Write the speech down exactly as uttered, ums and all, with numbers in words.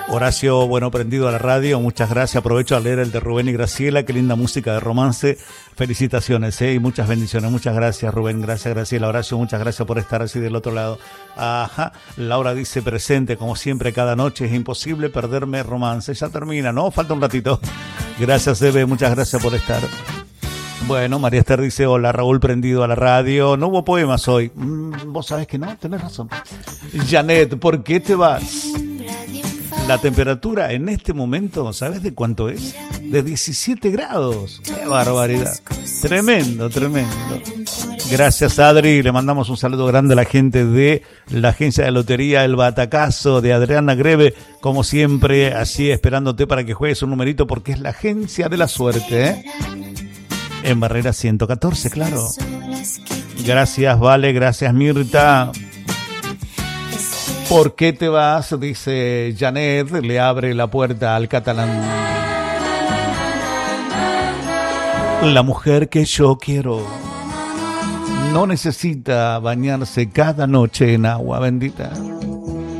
Horacio, bueno, prendido a la radio, muchas gracias. Aprovecho a leer el de Rubén y Graciela, qué linda música de romance. Felicitaciones, ¿eh? Y muchas bendiciones. Muchas gracias, Rubén. Gracias, Graciela. Horacio, muchas gracias por estar así del otro lado. Ajá. Laura dice presente, como siempre, cada noche. Es imposible perderme romance. Ya termina, ¿no? Falta un ratito. Gracias, Eve. Muchas gracias por estar. Bueno, María Esther dice, hola, Raúl, prendido a la radio. No hubo poemas hoy. Mm, vos sabés que no, tenés razón. Janet, ¿por qué te vas? La temperatura en este momento, ¿sabes de cuánto es? De diecisiete grados. ¡Qué barbaridad! Tremendo, tremendo. Gracias, Adri. Le mandamos un saludo grande a la gente de la agencia de lotería El Batacazo de Adriana Greve. Como siempre, así esperándote para que juegues un numerito porque es la agencia de la suerte, ¿eh? En Barrera ciento catorce, claro. Gracias, Vale. Gracias, Mirta. ¿Por qué te vas? Dice Janet, le abre la puerta al catalán. La mujer que yo quiero no necesita bañarse cada noche en agua bendita.